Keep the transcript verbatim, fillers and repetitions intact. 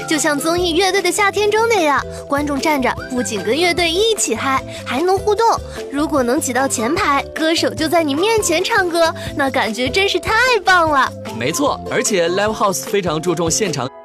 就像综艺《乐队的夏天》中那样，观众站着不仅跟乐队一起嗨，还能互动。如果能挤到前排，歌手就在你面前唱歌，那感觉真是太棒了。 没错，而且 Live House 非常注重现场